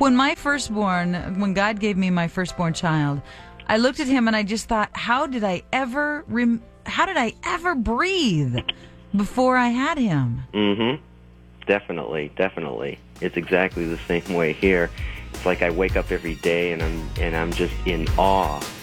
When God gave me my firstborn child, I looked at him and I just thought, how did I ever breathe before I had him? Mm-hmm. Definitely. It's exactly the same way here. It's like I wake up every day and I'm just in awe